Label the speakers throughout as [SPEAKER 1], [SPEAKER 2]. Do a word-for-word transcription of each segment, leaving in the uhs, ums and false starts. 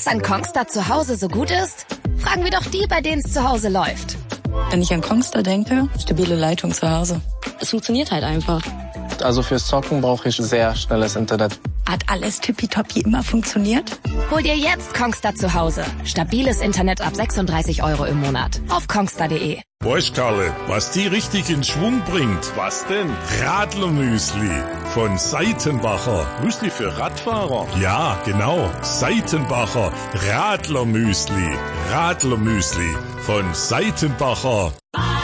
[SPEAKER 1] Was an Kongstar zu Hause so gut ist? Fragen wir doch die, bei denen es zu Hause läuft.
[SPEAKER 2] Wenn ich an Kongstar denke, stabile Leitung zu Hause. Es funktioniert halt einfach.
[SPEAKER 3] Also fürs Zocken brauche ich sehr schnelles Internet.
[SPEAKER 2] Hat alles tippitoppi immer funktioniert?
[SPEAKER 1] Hol dir jetzt Kongstar zu Hause. Stabiles Internet ab sechsunddreißig Euro im Monat. Auf kongstar punkt de.
[SPEAKER 4] Weißt Karle, was die richtig in Schwung bringt? Was denn? Radlermüsli von Seitenbacher. Müsli für Radfahrer? Ja, genau. Seitenbacher Radlermüsli. Radlermüsli von Seitenbacher.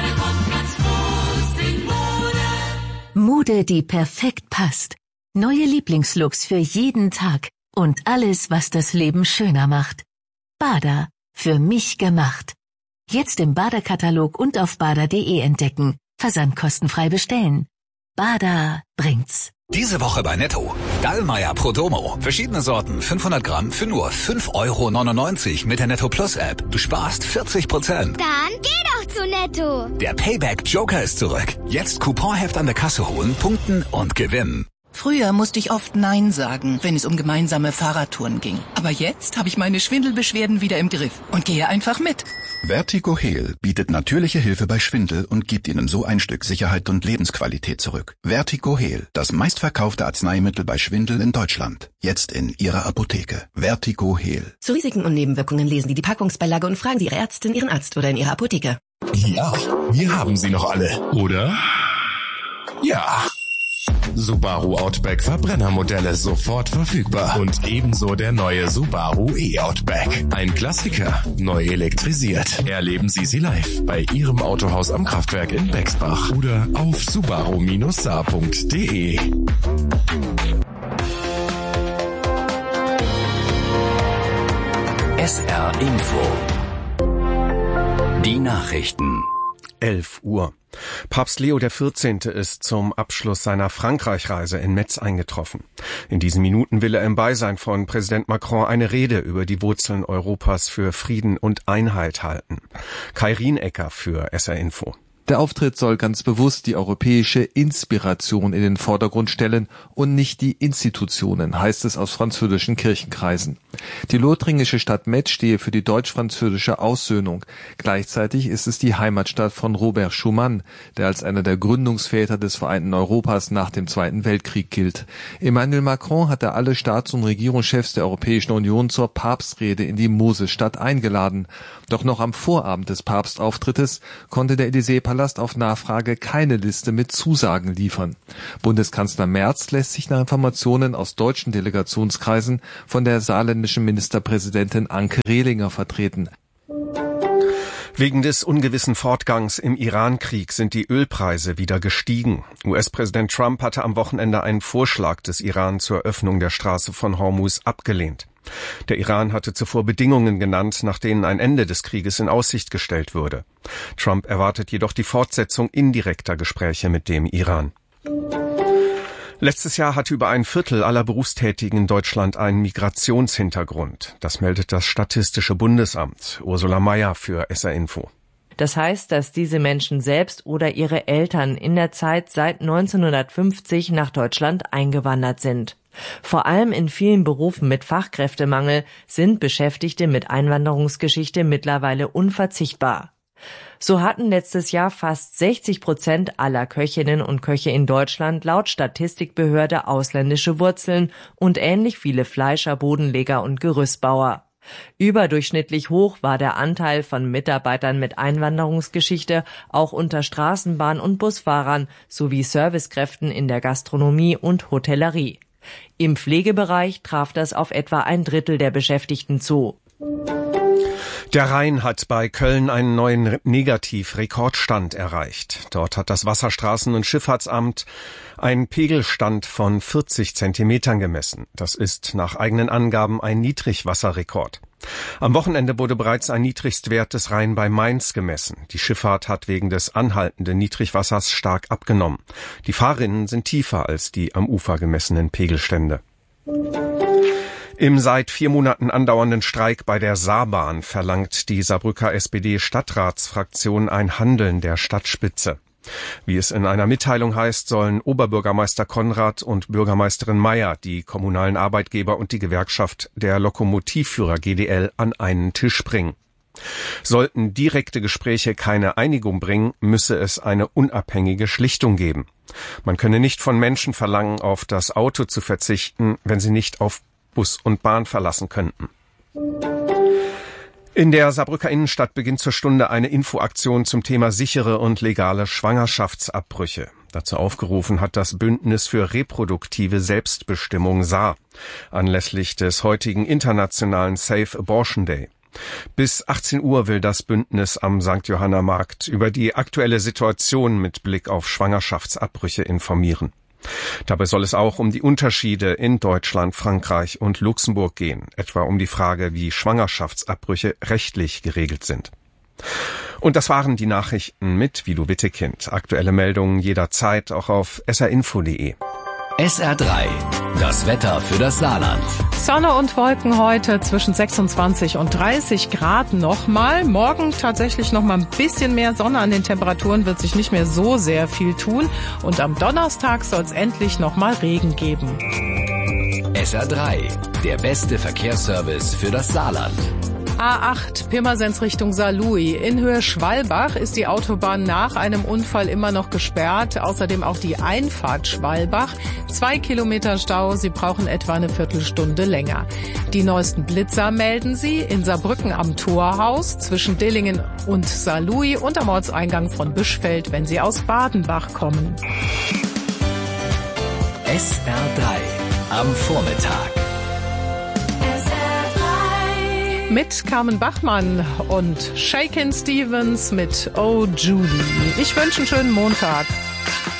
[SPEAKER 5] Mode, die perfekt passt. Neue Lieblingslooks für jeden Tag. Und alles, was das Leben schöner macht. Bada. Für mich gemacht. Jetzt im Bada-Katalog und auf bada punkt de entdecken. Versand kostenfrei bestellen. Bada bringt's.
[SPEAKER 6] Diese Woche bei Netto. Dallmayr Prodomo. Verschiedene Sorten, fünfhundert Gramm für nur fünf Euro neunundneunzig mit der Netto Plus App. Du sparst vierzig Prozent.
[SPEAKER 7] Dann geh doch zu Netto.
[SPEAKER 6] Der Payback Joker ist zurück. Jetzt Couponheft an der Kasse holen, punkten und gewinnen.
[SPEAKER 8] Früher musste ich oft Nein sagen, wenn es um gemeinsame Fahrradtouren ging. Aber jetzt habe ich meine Schwindelbeschwerden wieder im Griff und gehe einfach mit.
[SPEAKER 9] Vertigo Heal bietet natürliche Hilfe bei Schwindel und gibt Ihnen so ein Stück Sicherheit und Lebensqualität zurück. Vertigo Heal, das meistverkaufte Arzneimittel bei Schwindel in Deutschland. Jetzt in Ihrer Apotheke. Vertigo Heal.
[SPEAKER 10] Zu Risiken und Nebenwirkungen lesen Sie die Packungsbeilage und fragen Sie Ihre Ärztin, Ihren Arzt oder in Ihrer Apotheke.
[SPEAKER 11] Ja, wir haben sie noch alle, oder? Ja. Subaru Outback Verbrennermodelle sofort verfügbar. Und ebenso der neue Subaru E-Outback. Ein Klassiker, neu elektrisiert. Erleben Sie sie live bei Ihrem Autohaus am Kraftwerk in Bexbach oder auf subaru Bindestrich saar punkt de.
[SPEAKER 6] S R Info. Die Nachrichten.
[SPEAKER 12] elf Uhr. Papst Leo der vierzehnte. ist zum Abschluss seiner Frankreich-Reise in Metz eingetroffen. In diesen Minuten will er im Beisein von Präsident Macron eine Rede über die Wurzeln Europas für Frieden und Einheit halten. Kai Rienecker für S R Info.
[SPEAKER 13] Der Auftritt soll ganz bewusst die europäische Inspiration in den Vordergrund stellen und nicht die Institutionen, heißt es aus französischen Kirchenkreisen. Die lothringische Stadt Metz stehe für die deutsch-französische Aussöhnung. Gleichzeitig ist es die Heimatstadt von Robert Schuman, der als einer der Gründungsväter des vereinten Europas nach dem Zweiten Weltkrieg gilt. Emmanuel Macron hatte alle Staats- und Regierungschefs der Europäischen Union zur Papstrede in die Mosesstadt eingeladen. Doch noch am Vorabend des Papstauftrittes konnte der Élysée-Palast auf Nachfrage keine Liste mit Zusagen liefern. Bundeskanzler Merz lässt sich nach Informationen aus deutschen Delegationskreisen von der saarländischen Ministerpräsidentin Anke Rehlinger vertreten.
[SPEAKER 12] Wegen des ungewissen Fortgangs im Iran-Krieg sind die Ölpreise wieder gestiegen. U S-Präsident Trump hatte am Wochenende einen Vorschlag des Iran zur Öffnung der Straße von Hormuz abgelehnt. Der Iran hatte zuvor Bedingungen genannt, nach denen ein Ende des Krieges in Aussicht gestellt würde. Trump erwartet jedoch die Fortsetzung indirekter Gespräche mit dem Iran. Letztes Jahr hatte über ein Viertel aller Berufstätigen in Deutschland einen Migrationshintergrund. Das meldet das Statistische Bundesamt. Ursula Mayer für S R Info.
[SPEAKER 14] Das heißt, dass diese Menschen selbst oder ihre Eltern in der Zeit seit neunzehnhundertfünfzig nach Deutschland eingewandert sind. Vor allem in vielen Berufen mit Fachkräftemangel sind Beschäftigte mit Einwanderungsgeschichte mittlerweile unverzichtbar. So hatten letztes Jahr fast sechzig Prozent aller Köchinnen und Köche in Deutschland laut Statistikbehörde ausländische Wurzeln und ähnlich viele Fleischer, Bodenleger und Gerüstbauer. Überdurchschnittlich hoch war der Anteil von Mitarbeitern mit Einwanderungsgeschichte auch unter Straßenbahn- und Busfahrern sowie Servicekräften in der Gastronomie und Hotellerie. Im Pflegebereich traf das auf etwa ein Drittel der Beschäftigten zu.
[SPEAKER 12] Der Rhein hat bei Köln einen neuen Negativ-Rekordstand erreicht. Dort hat das Wasserstraßen- und Schifffahrtsamt einen Pegelstand von vierzig Zentimetern gemessen. Das ist nach eigenen Angaben ein Niedrigwasserrekord. Am Wochenende wurde bereits ein Niedrigstwert des Rhein bei Mainz gemessen. Die Schifffahrt hat wegen des anhaltenden Niedrigwassers stark abgenommen. Die Fahrrinnen sind tiefer als die am Ufer gemessenen Pegelstände. Im seit vier Monaten andauernden Streik bei der Saarbahn verlangt die Saarbrücker S P D-Stadtratsfraktion ein Handeln der Stadtspitze. Wie es in einer Mitteilung heißt, sollen Oberbürgermeister Konrad und Bürgermeisterin Meyer die kommunalen Arbeitgeber und die Gewerkschaft der Lokomotivführer G D L an einen Tisch bringen. Sollten direkte Gespräche keine Einigung bringen, müsse es eine unabhängige Schlichtung geben. Man könne nicht von Menschen verlangen, auf das Auto zu verzichten, wenn sie nicht auf Bus und Bahn verlassen könnten. In der Saarbrücker Innenstadt beginnt zur Stunde eine Infoaktion zum Thema sichere und legale Schwangerschaftsabbrüche. Dazu aufgerufen hat das Bündnis für reproduktive Selbstbestimmung S A R anlässlich des heutigen internationalen Safe Abortion Day. Bis achtzehn Uhr will das Bündnis am Sankt Johanna Markt über die aktuelle Situation mit Blick auf Schwangerschaftsabbrüche informieren. Dabei soll es auch um die Unterschiede in Deutschland, Frankreich und Luxemburg gehen, etwa um die Frage, wie Schwangerschaftsabbrüche rechtlich geregelt sind. Und das waren die Nachrichten mit Vido Wittekind. Aktuelle Meldungen jederzeit auch auf s r info punkt d e.
[SPEAKER 6] S R drei, das Wetter für das Saarland.
[SPEAKER 15] Sonne und Wolken heute zwischen sechsundzwanzig und dreißig Grad nochmal. Morgen tatsächlich noch mal ein bisschen mehr Sonne. An den Temperaturen wird sich nicht mehr so sehr viel tun. Und am Donnerstag soll es endlich noch mal Regen geben.
[SPEAKER 6] S R drei, der beste Verkehrsservice für das Saarland.
[SPEAKER 15] A acht, Pirmasens Richtung Saarlouis. In Höhe Schwalbach ist die Autobahn nach einem Unfall immer noch gesperrt. Außerdem auch die Einfahrt Schwalbach. Zwei Kilometer Stau, Sie brauchen etwa eine Viertelstunde länger. Die neuesten Blitzer melden Sie in Saarbrücken am Torhaus, zwischen Dillingen und Saarlouis und am Ortseingang von Büschfeld, wenn Sie aus Badenbach kommen.
[SPEAKER 6] S R drei am Vormittag.
[SPEAKER 15] Mit Carmen Bachmann und Shakin' Stevens mit Oh Julie. Ich wünsche einen schönen Montag.